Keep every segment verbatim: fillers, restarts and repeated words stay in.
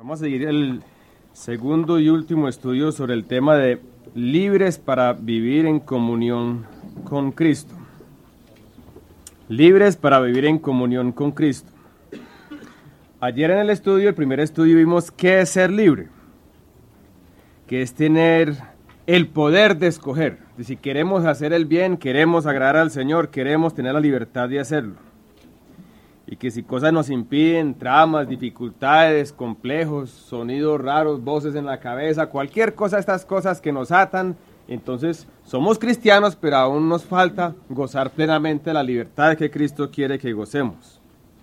Vamos a seguir el segundo y último estudio sobre el tema de libres para vivir en comunión con Cristo. Libres para vivir en comunión con Cristo. Ayer en el estudio, el primer estudio, vimos qué es ser libre, que es tener el poder de escoger. Si queremos hacer el bien, queremos agradar al Señor, queremos tener la libertad de hacerlo. Y que si cosas nos impiden, tramas, dificultades, complejos, sonidos raros, voces en la cabeza, cualquier cosa de estas cosas que nos atan, entonces somos cristianos, pero aún nos falta gozar plenamente la libertad que Cristo quiere que gocemos.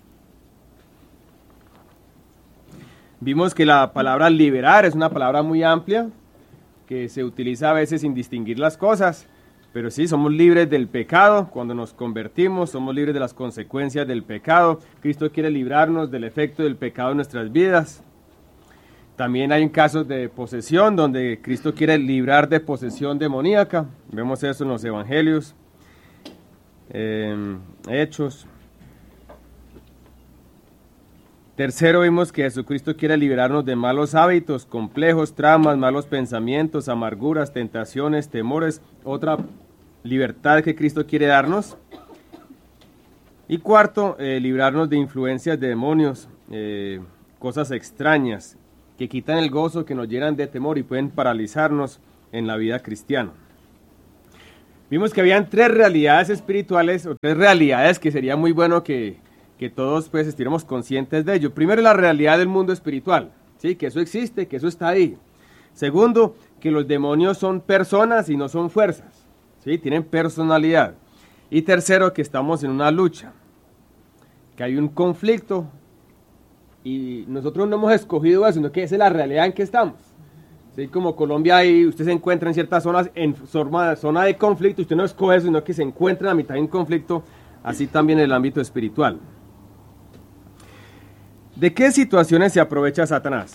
Vimos que la palabra liberar es una palabra muy amplia, que se utiliza a veces sin distinguir las cosas, pero sí, somos libres del pecado cuando nos convertimos, somos libres de las consecuencias del pecado. Cristo quiere librarnos del efecto del pecado en nuestras vidas. También hay casos de posesión, donde Cristo quiere librar de posesión demoníaca. Vemos eso en los evangelios, eh, Hechos. Tercero, vimos que Jesucristo quiere liberarnos de malos hábitos, complejos, tramas, malos pensamientos, amarguras, tentaciones, temores, otra libertad que Cristo quiere darnos. Y cuarto, eh, librarnos de influencias de demonios, eh, cosas extrañas que quitan el gozo, que nos llenan de temor y pueden paralizarnos en la vida cristiana. Vimos que habían tres realidades espirituales, o tres realidades que sería muy bueno que... que todos pues estuviéramos conscientes de ello. Primero, la realidad del mundo espiritual, ¿sí? Que eso existe, que eso está ahí. Segundo, que los demonios son personas y no son fuerzas, ¿sí? Tienen personalidad. Y tercero, que estamos en una lucha, que hay un conflicto y nosotros no hemos escogido eso, sino que esa es la realidad en que estamos. ¿Sí? Como Colombia, ahí usted se encuentra en ciertas zonas, en zona, zona de conflicto, usted no escoge eso, sino que se encuentra a mitad de un conflicto, así también en el ámbito espiritual. ¿De qué situaciones se aprovecha Satanás?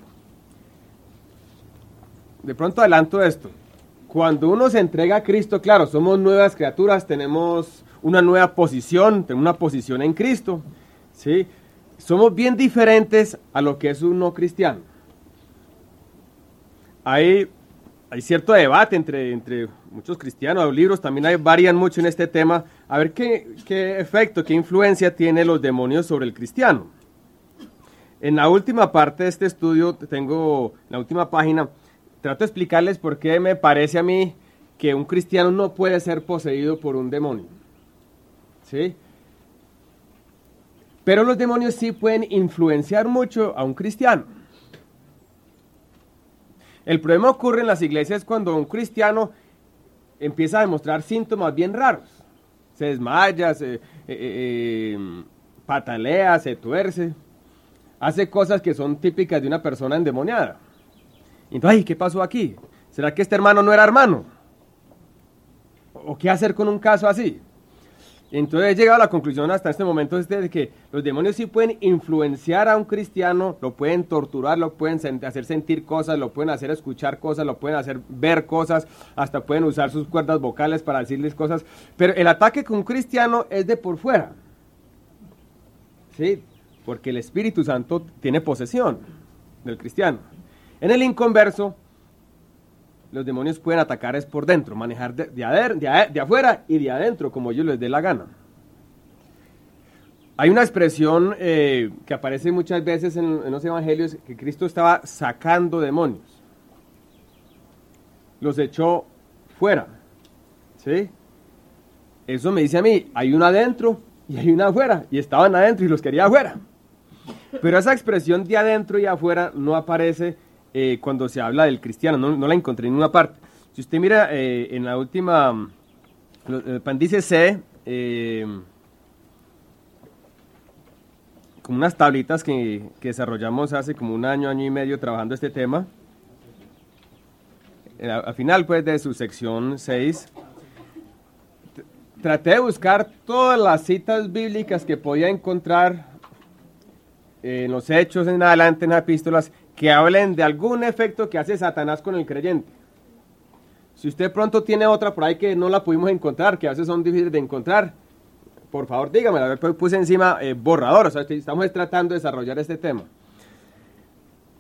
De pronto adelanto esto. Cuando uno se entrega a Cristo, claro, somos nuevas criaturas, tenemos una nueva posición, tenemos una posición en Cristo, ¿sí? Somos bien diferentes a lo que es un no cristiano. Hay, hay cierto debate entre, entre muchos cristianos, los libros también hay, varían mucho en este tema, a ver qué, qué efecto, qué influencia tienen los demonios sobre el cristiano. En la última parte de este estudio, tengo la última página, trato de explicarles por qué me parece a mí que un cristiano no puede ser poseído por un demonio. ¿Sí? Pero los demonios sí pueden influenciar mucho a un cristiano. El problema ocurre en las iglesias cuando un cristiano empieza a demostrar síntomas bien raros. Se desmaya, se eh, eh, patalea, se tuerce. Hace cosas que son típicas de una persona endemoniada. Entonces, ay, ¿qué pasó aquí? ¿Será que este hermano no era hermano? ¿O qué hacer con un caso así? Entonces he llegado a la conclusión hasta este momento de que los demonios sí pueden influenciar a un cristiano, lo pueden torturar, lo pueden hacer sentir cosas, lo pueden hacer escuchar cosas, lo pueden hacer ver cosas, hasta pueden usar sus cuerdas vocales para decirles cosas. Pero el ataque con un cristiano es de por fuera. ¿Sí? Porque el Espíritu Santo tiene posesión del cristiano. En el inconverso, los demonios pueden atacar es por dentro, manejar de, de, ader, de, a, de afuera y de adentro, como ellos les dé la gana. Hay una expresión eh, que aparece muchas veces en, en los evangelios, que Cristo estaba sacando demonios. Los echó fuera. ¿Sí? Eso me dice a mí, hay uno adentro y hay uno afuera, y estaban adentro y los quería afuera. Pero esa expresión de adentro y afuera no aparece eh, cuando se habla del cristiano, no, no la encontré en ninguna parte. Si usted mira eh, en la última, el apéndice C, eh, como unas tablitas que, que desarrollamos hace como un año, año y medio trabajando este tema, eh, al final pues de su sección seis, traté de buscar todas las citas bíblicas que podía encontrar en los hechos en adelante, en las epístolas, que hablen de algún efecto que hace Satanás con el creyente. Si usted pronto tiene otra por ahí que no la pudimos encontrar, que a veces son difíciles de encontrar, por favor dígame, a ver, puse encima eh, borrador, o sea, estamos tratando de desarrollar este tema.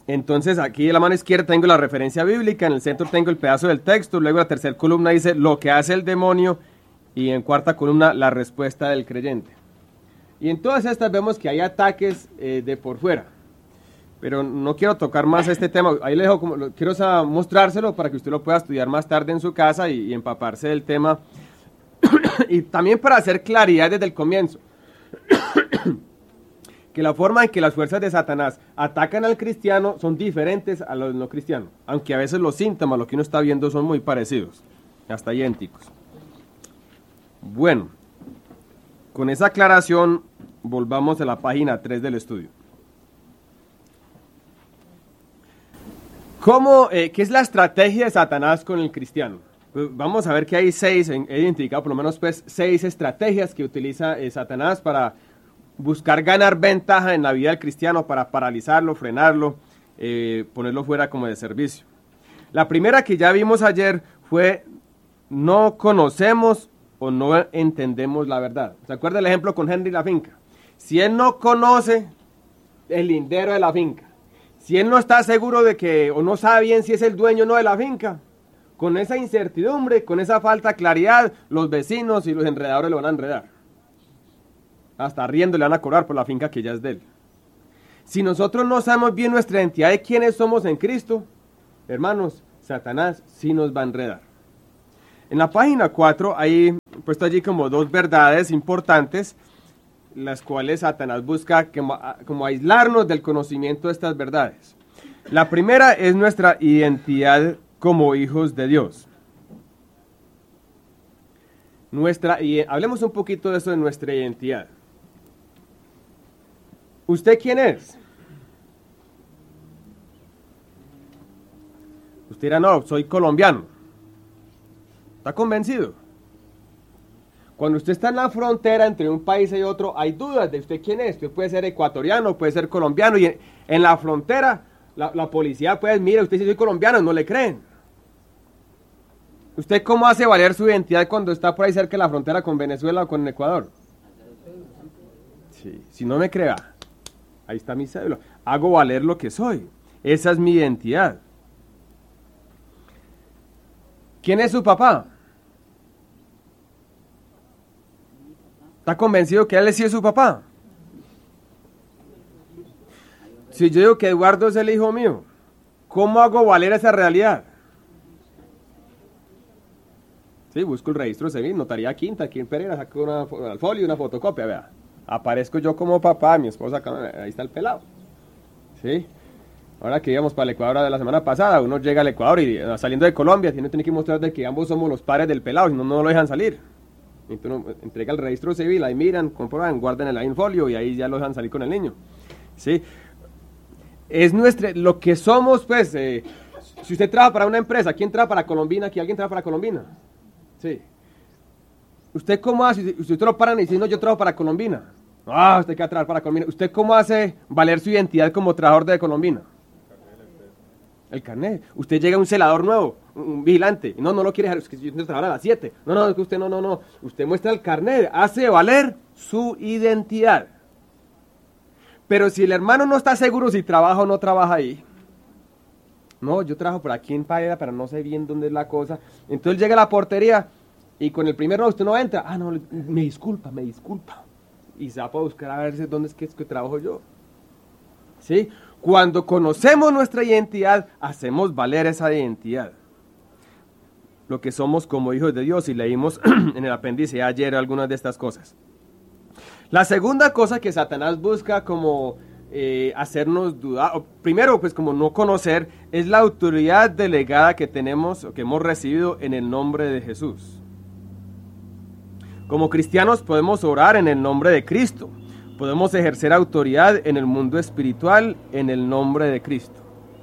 Entonces aquí en la mano izquierda tengo la referencia bíblica, en el centro tengo el pedazo del texto, luego la tercera columna dice lo que hace el demonio y en cuarta columna la respuesta del creyente. Y en todas estas vemos que hay ataques eh, de por fuera, pero no quiero tocar más este tema, ahí le dejo, como, lo, quiero sa, mostrárselo para que usted lo pueda estudiar más tarde en su casa y, y empaparse del tema y también para hacer claridad desde el comienzo. Que la forma en que las fuerzas de Satanás atacan al cristiano son diferentes a los no cristianos, aunque a veces los síntomas, lo que uno está viendo, son muy parecidos, hasta idénticos. Bueno, con esa aclaración, volvamos a la página tres del estudio. ¿Cómo, eh, ¿Qué es la estrategia de Satanás con el cristiano? Pues vamos a ver que hay seis, he identificado por lo menos pues, seis estrategias que utiliza eh, Satanás para buscar ganar ventaja en la vida del cristiano, para paralizarlo, frenarlo, eh, ponerlo fuera como de servicio. La primera que ya vimos ayer fue no conocemos o no entendemos la verdad. ¿Se acuerda el ejemplo con Henry la finca? Si él no conoce el lindero de la finca, si él no está seguro de que, o no sabe bien si es el dueño o no de la finca, con esa incertidumbre, con esa falta de claridad, los vecinos y los enredadores lo van a enredar. Hasta riendo le van a cobrar por la finca que ya es de él. Si nosotros no sabemos bien nuestra identidad de quiénes somos en Cristo, hermanos, Satanás sí nos va a enredar. En la página cuatro hay puesto allí como dos verdades importantes, las cuales Satanás busca como, como aislarnos del conocimiento de estas verdades. La primera es nuestra identidad como hijos de Dios. Nuestra, y hablemos un poquito de eso de nuestra identidad. ¿Usted quién es? Usted dirá, no, soy colombiano. ¿Está convencido? Cuando usted está en la frontera entre un país y otro, hay dudas de usted quién es. Usted puede ser ecuatoriano, puede ser colombiano, y en, en la frontera, la, la policía puede, mire, usted si soy colombiano, no le creen. ¿Usted cómo hace valer su identidad cuando está por ahí cerca de la frontera con Venezuela o con Ecuador? Sí, si no me crea, ahí está mi cédula. Hago valer lo que soy. Esa es mi identidad. ¿Quién es su papá? ¿Está convencido que él sí es su papá? Si yo digo que Eduardo es el hijo mío, ¿cómo hago valer esa realidad? Sí, busco el registro civil, notaría quinta, aquí en Pereira, saco una folio y una fotocopia, vea. Aparezco yo como papá, mi esposa acá, ahí está el pelado. ¿Sí? Ahora que íbamos para el Ecuador de la semana pasada, uno llega al Ecuador y saliendo de Colombia, tiene, tiene que mostrar de que ambos somos los padres del pelado, si no, no lo dejan salir. Entonces uno entrega el registro civil, ahí miran, comprueban, guardan el folio y ahí ya lo dejan salir con el niño. ¿Sí? Es nuestra, lo que somos, pues, eh, si usted trabaja para una empresa, ¿quién trabaja para Colombina? ¿Aquí alguien trabaja para Colombina? Sí. ¿Usted cómo hace? Si usted lo paran y dice, no, yo trabajo para Colombina. Ah, usted queda trabajar para Colombina. ¿Usted cómo hace valer su identidad como trabajador de Colombina? El carnet. Usted llega a un celador nuevo, un vigilante. No, no lo quiere dejar, es que yo tengo que trabajar a las siete. No, no, es que usted no, no, no. Usted muestra el carnet, hace valer su identidad. Pero si el hermano no está seguro si trabaja o no trabaja ahí, no, yo trabajo por aquí en Paella, pero no sé bien dónde es la cosa. Entonces llega a la portería y con el primer no, usted no entra. Ah, no, me disculpa, me disculpa. Y se va a buscar a ver dónde es que, es que trabajo yo. ¿Sí? Cuando conocemos nuestra identidad, hacemos valer esa identidad. Lo que somos como hijos de Dios, y leímos en el apéndice ayer algunas de estas cosas. La segunda cosa que Satanás busca como eh, hacernos dudar, o primero pues como no conocer, es la autoridad delegada que tenemos o que hemos recibido en el nombre de Jesús. Como cristianos podemos orar en el nombre de Cristo. Podemos ejercer autoridad en el mundo espiritual en el nombre de Cristo.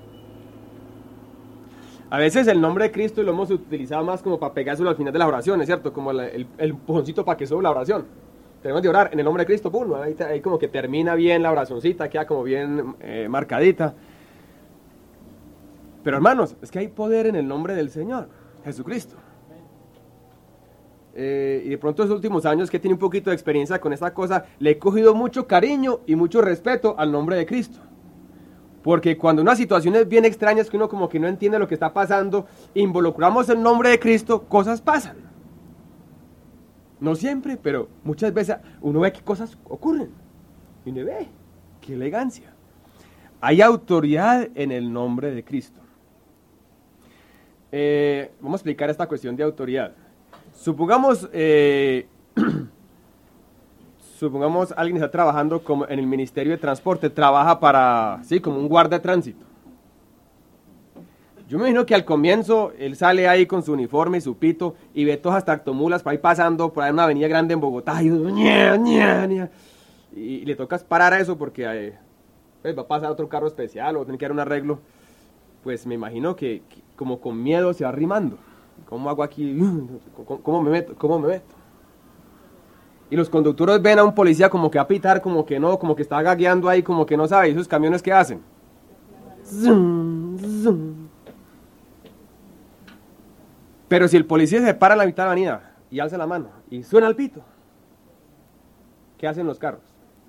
A veces el nombre de Cristo lo hemos utilizado más como para pegárselo al final de las oraciones, ¿cierto? Como el, el, el empujoncito para que suba la oración. Tenemos de orar en el nombre de Cristo, pum, ahí, ahí como que termina bien la oracioncita, queda como bien eh, marcadita. Pero hermanos, es que hay poder en el nombre del Señor, Jesucristo. Eh, y de pronto en los últimos años que tiene un poquito de experiencia con esta cosa, le he cogido mucho cariño y mucho respeto al nombre de Cristo. Porque cuando una situación es bien extraña, es que uno como que no entiende lo que está pasando, involucramos el nombre de Cristo, cosas pasan. No siempre, pero muchas veces uno ve que cosas ocurren. Y uno ve, qué elegancia. Hay autoridad en el nombre de Cristo. Eh, vamos a explicar esta cuestión de autoridad. Supongamos, eh, supongamos alguien está trabajando como en el Ministerio de Transporte, trabaja para, sí, como un guarda de tránsito. Yo me imagino que al comienzo él sale ahí con su uniforme y su pito y ve todas las tractomulas por ahí pasando por ahí en una avenida grande en Bogotá y, ña, ña, ña, y le toca parar a eso porque eh, pues va a pasar otro carro especial o tiene que dar un arreglo. Pues me imagino que, que como con miedo se va arrimando. ¿Cómo hago aquí? ¿Cómo, cómo me meto? ¿Cómo me meto? Y los conductores ven a un policía como que a pitar, como que no, como que está gagueando ahí, como que no sabe. ¿Y esos camiones qué hacen? Zum, zum. Pero si el policía se para en la mitad de la avenida y alza la mano y suena el pito, ¿qué hacen los carros?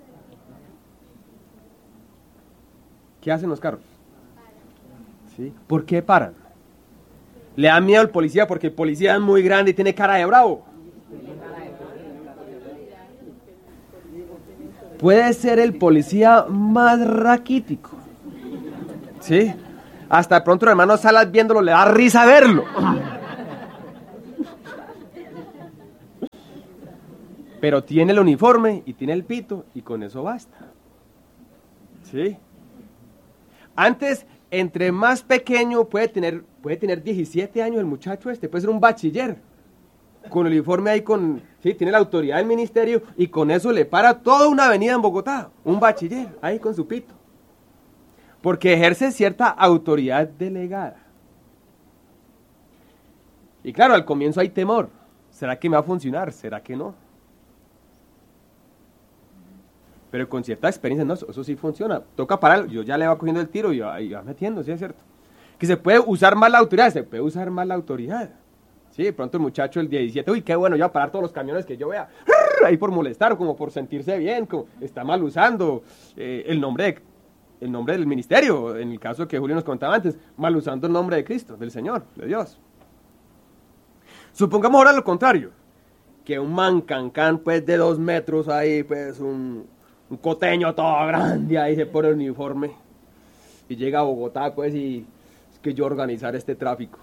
¿Qué hacen los carros? ¿Sí? ¿Por qué paran? Le da miedo al policía porque el policía es muy grande y tiene cara de bravo. Puede ser el policía más raquítico. ¿Sí? Hasta de pronto el hermano Salas viéndolo le da risa verlo. Pero tiene el uniforme y tiene el pito y con eso basta. ¿Sí? Antes, entre más pequeño puede tener, puede tener diecisiete años el muchacho este, puede ser un bachiller. Con el uniforme ahí, con, sí, tiene la autoridad del ministerio y con eso le para toda una avenida en Bogotá. Un bachiller ahí con su pito. Porque ejerce cierta autoridad delegada. Y claro, al comienzo hay temor. ¿Será que me va a funcionar? ¿Será que no? Pero con cierta experiencia, no, eso sí funciona. Toca parar, yo ya le va cogiendo el tiro y va, y va metiendo, sí es cierto. Que se puede usar más la autoridad, se puede usar más la autoridad. Sí, de pronto el muchacho el diecisiete, uy, qué bueno, yo voy a parar todos los camiones que yo vea. Ahí por molestar, como por sentirse bien, como está mal usando eh, el nombre de, el nombre del ministerio, en el caso que Julio nos contaba antes, mal usando el nombre de Cristo, del Señor, de Dios. Supongamos ahora lo contrario, que un mancancán, pues, de dos metros ahí, pues, un... un coteño todo grande ahí se pone el uniforme y llega a Bogotá, pues, y es que yo organizar este tráfico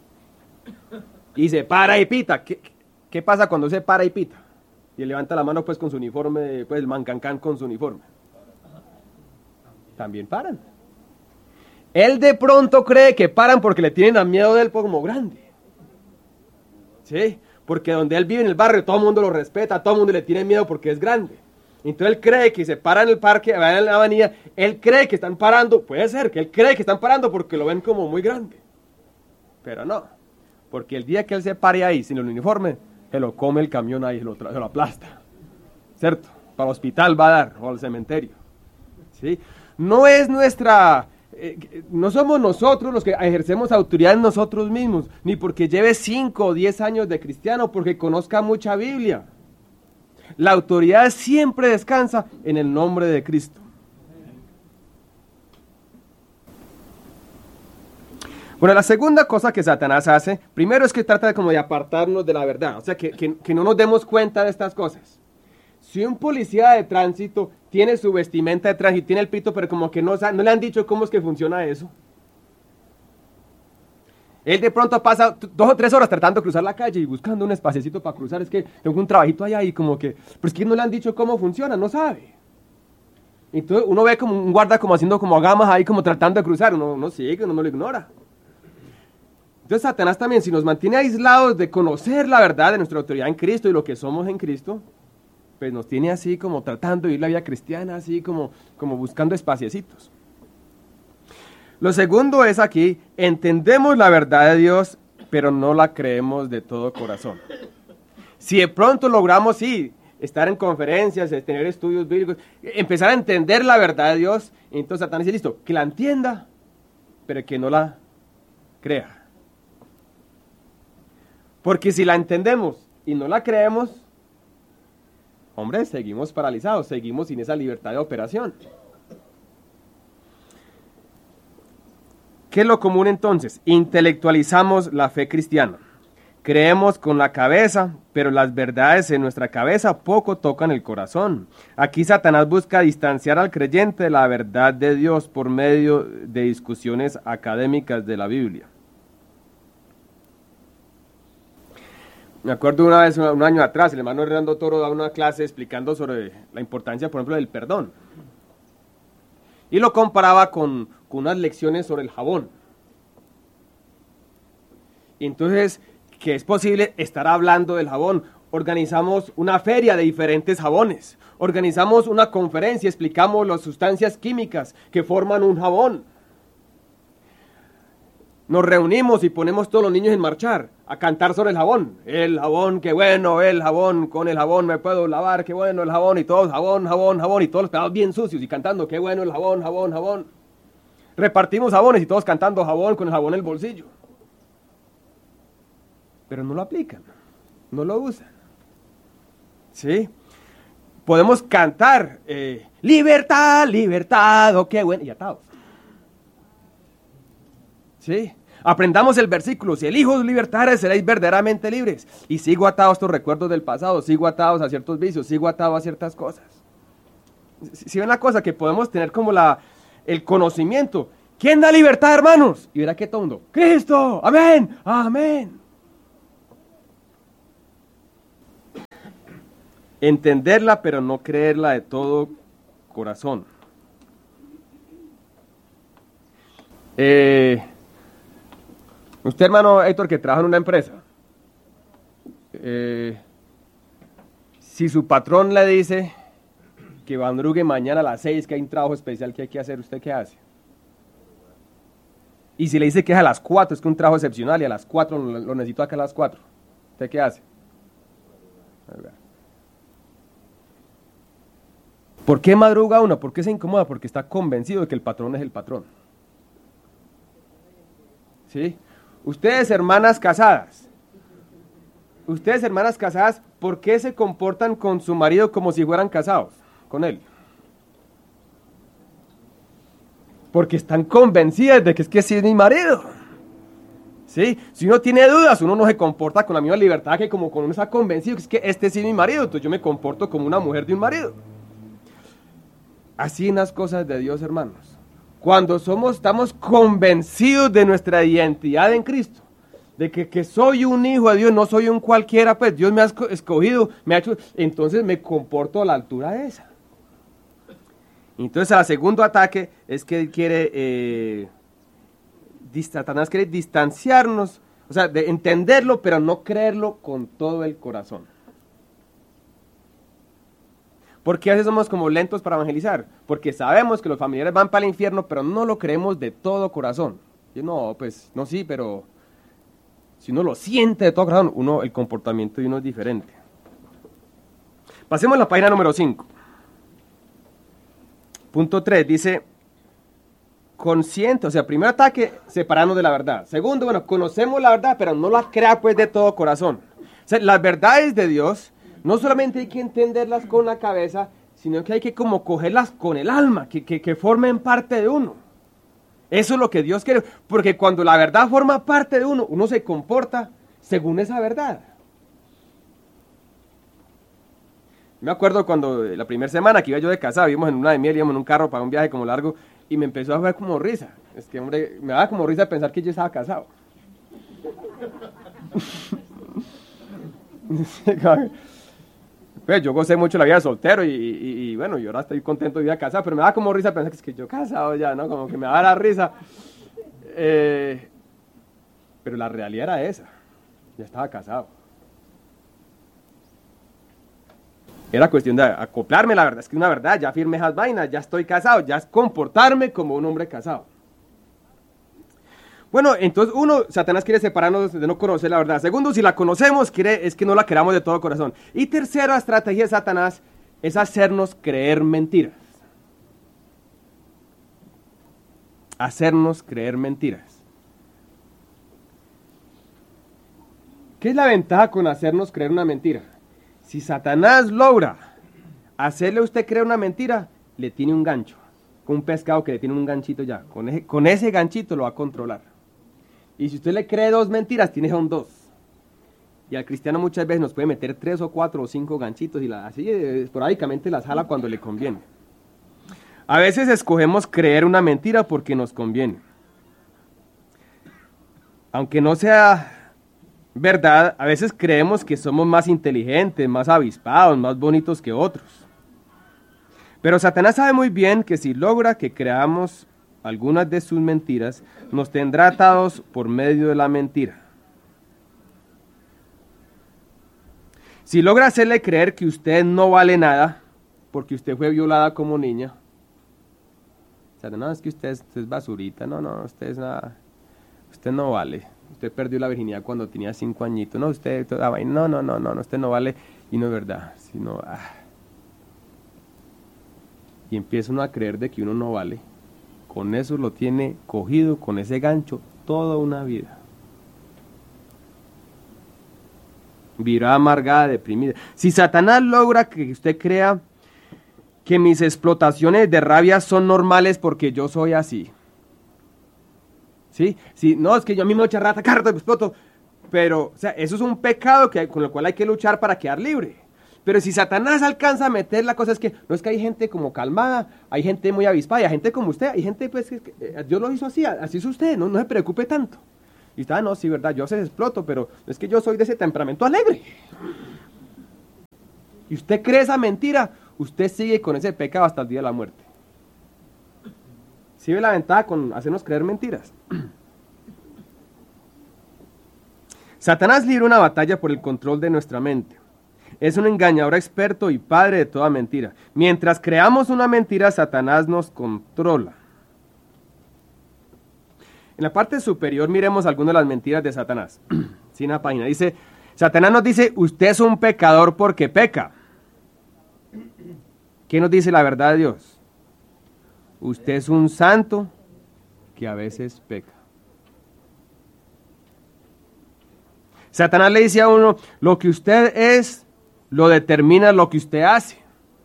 y se para y pita. ¿Qué, qué pasa cuando se para y pita? Y levanta la mano, pues, con su uniforme, pues el mancancán con su uniforme. También paran. Él de pronto cree que paran porque le tienen a miedo de él como grande. ¿Sí? Porque donde él vive en el barrio todo el mundo lo respeta, todo el mundo le tiene miedo porque es grande. Entonces él cree que se para en el parque, en la avenida, él cree que están parando, puede ser que él cree que están parando porque lo ven como muy grande. Pero no, porque el día que él se pare ahí sin el uniforme, se lo come el camión ahí, se lo, se lo aplasta. ¿Cierto? Para el hospital va a dar, o al cementerio. ¿Sí? No es nuestra, eh, no somos nosotros los que ejercemos autoridad en nosotros mismos, ni porque lleve cinco o diez años de cristiano, porque conozca mucha Biblia. La autoridad siempre descansa en el nombre de Cristo. Bueno, la segunda cosa que Satanás hace, primero es que trata de como de apartarnos de la verdad, o sea, que, que, que no nos demos cuenta de estas cosas. Si un policía de tránsito tiene su vestimenta de tránsito, tiene el pito, pero como que no, no le han dicho cómo es que funciona eso. Él de pronto pasa dos o tres horas tratando de cruzar la calle y buscando un espaciecito para cruzar. Es que tengo un trabajito allá y como que... Pero es que no le han dicho cómo funciona, no sabe. Entonces uno ve como un guarda como haciendo como gamas ahí, como tratando de cruzar. Uno, uno sigue, uno no lo ignora. Entonces Satanás también, si nos mantiene aislados de conocer la verdad de nuestra autoridad en Cristo y lo que somos en Cristo, pues nos tiene así como tratando de vivir la vida cristiana, así como, como buscando espaciecitos. Lo segundo es aquí, entendemos la verdad de Dios, pero no la creemos de todo corazón. Si de pronto logramos, sí, estar en conferencias, tener estudios bíblicos, empezar a entender la verdad de Dios, entonces Satanás dice, listo, que la entienda, pero que no la crea. Porque si la entendemos y no la creemos, hombre, seguimos paralizados, seguimos sin esa libertad de operación. ¿Qué es lo común entonces? Intelectualizamos la fe cristiana. Creemos con la cabeza, pero las verdades en nuestra cabeza poco tocan el corazón. Aquí Satanás busca distanciar al creyente de la verdad de Dios por medio de discusiones académicas de la Biblia. Me acuerdo una vez, un año atrás, el hermano Hernando Toro da una clase explicando sobre la importancia, por ejemplo, del perdón. Y lo comparaba con, con unas lecciones sobre el jabón. Y entonces, que es posible estar hablando del jabón. Organizamos una feria de diferentes jabones. Organizamos una conferencia, explicamos las sustancias químicas que forman un jabón. Nos reunimos y ponemos todos los niños en marchar a cantar sobre el jabón. El jabón, qué bueno, el jabón, con el jabón me puedo lavar, qué bueno el jabón, y todos jabón, jabón, jabón, y todos los pedados bien sucios y cantando, qué bueno el jabón, jabón, jabón. Repartimos jabones y todos cantando jabón con el jabón en el bolsillo. Pero no lo aplican, no lo usan. ¿Sí? Podemos cantar, eh, libertad, libertad, oh, qué bueno, y atados. ¿Sí? Aprendamos el versículo, si el Hijo os libertare, seréis verdaderamente libres. Y sigo atado a estos recuerdos del pasado, sigo atados a ciertos vicios, sigo atado a ciertas cosas. Si, si ven la cosa, que podemos tener como la, el conocimiento. ¿Quién da libertad, hermanos? Y verá qué tondo. Cristo, amén, amén. Entenderla, pero no creerla de todo corazón. Eh, usted, hermano Héctor, que trabaja en una empresa, eh, si su patrón le dice que madrugue mañana a las seis, que hay un trabajo especial que hay que hacer, ¿usted qué hace? Y si le dice que es a las cuatro, es que es un trabajo excepcional y a las cuatro lo, lo necesito acá a las cuatro, ¿usted qué hace? ¿Por qué madruga uno? ¿Por qué se incomoda? Porque está convencido de que el patrón es el patrón. ¿Sí? Ustedes, hermanas casadas, ustedes, hermanas casadas, ¿por qué se comportan con su marido como si fueran casados con él? Porque están convencidas de que es que sí es mi marido. ¿Sí? Si uno tiene dudas, uno no se comporta con la misma libertad que como cuando uno está convencido que es que este sí es mi marido, entonces yo me comporto como una mujer de un marido. Así en las cosas de Dios, hermanos. Cuando somos, estamos convencidos de nuestra identidad en Cristo, de que, que soy un hijo de Dios, no soy un cualquiera, pues Dios me ha escogido, me ha hecho, entonces me comporto a la altura de esa. Entonces, el segundo ataque es que él quiere, eh, Satanás quiere distanciarnos, o sea, de entenderlo, pero no creerlo con todo el corazón. ¿Por qué a veces somos como lentos para evangelizar? Porque sabemos que los familiares van para el infierno, pero no lo creemos de todo corazón. Y no, pues, no, sí, pero si uno lo siente de todo corazón, uno, el comportamiento de uno es diferente. Pasemos a la página número cinco. Punto tres, dice, consciente, o sea, primer ataque, separarnos de la verdad. Segundo, bueno, conocemos la verdad, pero no la crea pues de todo corazón. O sea, las verdades de Dios, no solamente hay que entenderlas con la cabeza, sino que hay que como cogerlas con el alma, que, que, que formen parte de uno. Eso es lo que Dios quiere, porque cuando la verdad forma parte de uno, uno se comporta según esa verdad. Me acuerdo cuando la primera semana que iba yo de casado, íbamos en una de miel, íbamos en un carro para un viaje como largo, y me empezó a dar como risa. Es que, hombre, me daba como risa pensar que yo estaba casado. Pues yo gocé mucho la vida de soltero y, y, y bueno, yo ahora estoy contento de vida casado, pero me da como risa pensar que es que yo casado ya, ¿no? Como que me da la risa. Eh, pero la realidad era esa. Ya estaba casado. Era cuestión de acoplarme, la verdad es que una verdad, ya firmé esas vainas, ya estoy casado, ya es comportarme como un hombre casado. Bueno, entonces uno, Satanás quiere separarnos de no conocer la verdad. Segundo, si la conocemos, quiere, es que no la queramos de todo corazón. Y tercera estrategia de Satanás es hacernos creer mentiras. Hacernos creer mentiras. ¿Qué es la ventaja con hacernos creer una mentira? Si Satanás logra hacerle a usted creer una mentira, le tiene un gancho. con un pescado que le tiene un ganchito ya. Con ese, con ese ganchito lo va a controlar. Y si usted le cree dos mentiras, tiene son dos. Y al cristiano muchas veces nos puede meter tres o cuatro o cinco ganchitos y la, así esporádicamente las jala cuando le conviene. A veces escogemos creer una mentira porque nos conviene. Aunque no sea verdad, a veces creemos que somos más inteligentes, más avispados, más bonitos que otros. Pero Satanás sabe muy bien que si logra que creamos algunas de sus mentiras, nos tendrá atados por medio de la mentira. Si logra hacerle creer que usted no vale nada, porque usted fue violada como niña, no, es que usted es, usted es basurita, no, no, usted es nada, usted no vale, usted perdió la virginidad cuando tenía cinco añitos, no, usted, no, no, no, no, usted no vale, y no es verdad, sino, ah. Y empieza uno a creer de que uno no vale, con eso lo tiene cogido, con ese gancho, toda una vida. Vivirá amargada, deprimida. Si Satanás logra que usted crea que mis explotaciones de rabia son normales porque yo soy así. ¿Sí? Sí, no, es que yo a mí me echa rata, carta, exploto. Pero, o sea, eso es un pecado que, con el cual hay que luchar para quedar libre. Pero si Satanás alcanza a meter la cosa, es que no es que hay gente como calmada, hay gente muy avispada, hay gente como usted, hay gente pues que, que Dios lo hizo así, así es usted, no, no se preocupe tanto. Y está, no, sí, verdad, yo se exploto, pero es que yo soy de ese temperamento alegre. Y usted cree esa mentira, usted sigue con ese pecado hasta el día de la muerte. ¿Sí ve la ventaja con hacernos creer mentiras? Satanás libra una batalla por el control de nuestra mente. Es un engañador experto y padre de toda mentira. Mientras creamos una mentira, Satanás nos controla. En la parte superior miremos algunas de las mentiras de Satanás. Sí, en la página dice, Satanás nos dice, usted es un pecador porque peca. ¿Qué nos dice la verdad de Dios? Usted es un santo que a veces peca. Satanás le dice a uno, lo que usted es, lo determina lo que usted hace.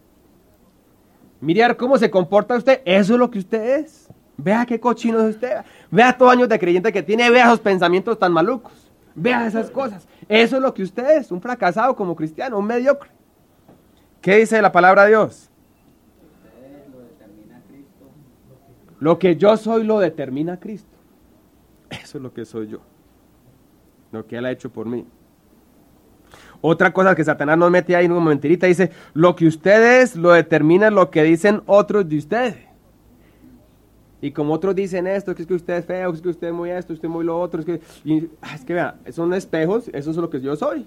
Mire cómo se comporta usted, eso es lo que usted es. Vea qué cochino es usted, vea todos años de creyente que tiene, vea esos pensamientos tan malucos, vea esas cosas. Eso es lo que usted es, un fracasado como cristiano, un mediocre. ¿Qué dice la palabra de Dios? Lo determina Cristo. Lo que yo soy lo determina Cristo. Eso es lo que soy yo. Lo que Él ha hecho por mí. Otra cosa que Satanás nos mete ahí en una mentirita, dice, lo que usted es lo determina lo que dicen otros de ustedes. Y como otros dicen esto, que es que usted es feo, que es que usted es muy esto, usted es muy lo otro, es que, y, es que vea, son espejos, eso es lo que yo soy.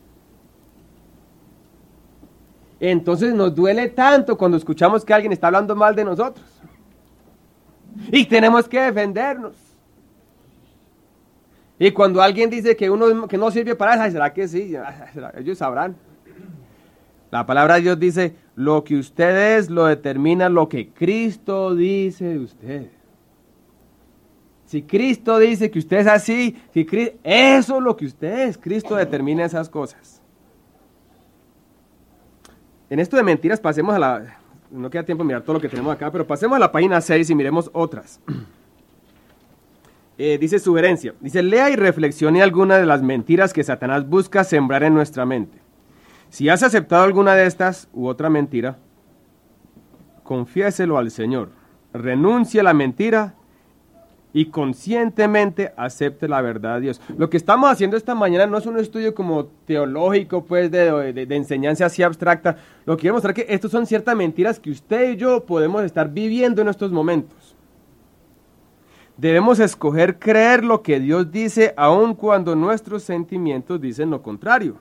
Entonces nos duele tanto cuando escuchamos que alguien está hablando mal de nosotros. Y tenemos que defendernos. Y cuando alguien dice que uno que no sirve para eso, ¿será que sí? Ellos sabrán. La palabra de Dios dice, lo que usted es lo determina lo que Cristo dice de usted. Si Cristo dice que usted es así, si Cristo, eso es lo que usted es, Cristo determina esas cosas. En esto de mentiras pasemos a la, no queda tiempo de mirar todo lo que tenemos acá, pero pasemos a la página seis y miremos otras. Eh, dice sugerencia, dice, lea y reflexione alguna de las mentiras que Satanás busca sembrar en nuestra mente. Si has aceptado alguna de estas u otra mentira, confiéselo al Señor, renuncie a la mentira y conscientemente acepte la verdad de Dios. Lo que estamos haciendo esta mañana no es un estudio como teológico, pues, de, de, de enseñanza así abstracta. Lo que quiero mostrar es que estos son ciertas mentiras que usted y yo podemos estar viviendo en estos momentos. Debemos escoger creer lo que Dios dice, aun cuando nuestros sentimientos dicen lo contrario.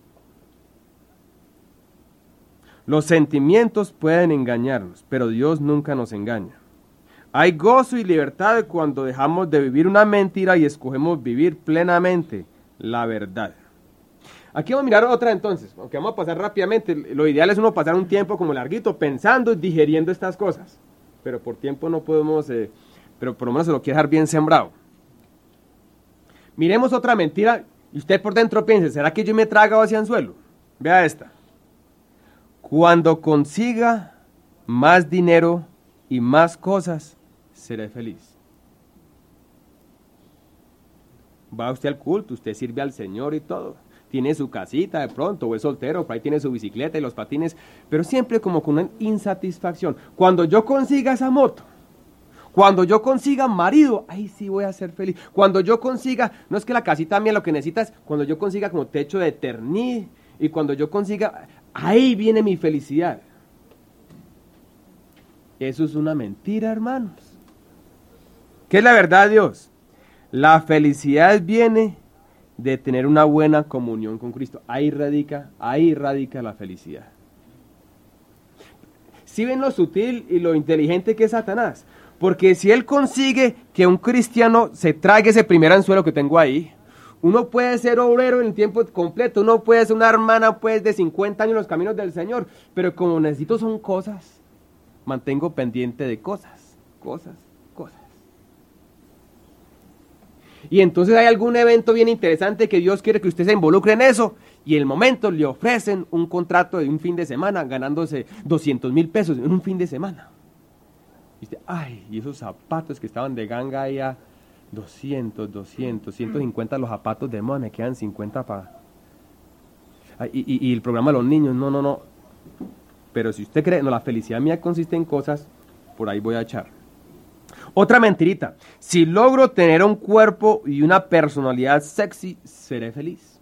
Los sentimientos pueden engañarnos, pero Dios nunca nos engaña. Hay gozo y libertad cuando dejamos de vivir una mentira y escogemos vivir plenamente la verdad. Aquí vamos a mirar otra entonces, aunque vamos a pasar rápidamente. Lo ideal es uno pasar un tiempo como larguito pensando y digiriendo estas cosas. Pero por tiempo no podemos, eh, pero por lo menos se lo quiere dejar bien sembrado. Miremos otra mentira y usted por dentro piense, ¿será que yo me trago hacia anzuelo? Vea esta. Cuando consiga más dinero y más cosas, seré feliz. Va usted al culto, usted sirve al Señor y todo. Tiene su casita de pronto, o es soltero, por ahí tiene su bicicleta y los patines, pero siempre como con una insatisfacción. Cuando yo consiga esa moto, cuando yo consiga marido, ahí sí voy a ser feliz. Cuando yo consiga, no es que la casita mía lo que necesita es, cuando yo consiga como techo de eternidad, y cuando yo consiga, ahí viene mi felicidad. Eso es una mentira, hermanos. ¿Qué es la verdad, Dios? La felicidad viene de tener una buena comunión con Cristo. Ahí radica, ahí radica la felicidad. ¿Sí ven lo sutil y lo inteligente que es Satanás? Porque si él consigue que un cristiano se trague ese primer anzuelo que tengo ahí, uno puede ser obrero en el tiempo completo, uno puede ser una hermana pues de cincuenta años en los caminos del Señor, pero como necesito son cosas, mantengo pendiente de cosas, cosas, cosas. Y entonces hay algún evento bien interesante que Dios quiere que usted se involucre en eso, y en el momento le ofrecen un contrato de un fin de semana, ganándose doscientos mil pesos en un fin de semana. Y usted, ay, y esos zapatos que estaban de ganga ahí a doscientos, doscientos, ciento cincuenta los zapatos de moda, me quedan cincuenta para... Y, y, y el programa de los niños, no, no, no. Pero si usted cree, no, la felicidad mía consiste en cosas, por ahí voy a echar. Otra mentirita, si logro tener un cuerpo y una personalidad sexy, seré feliz.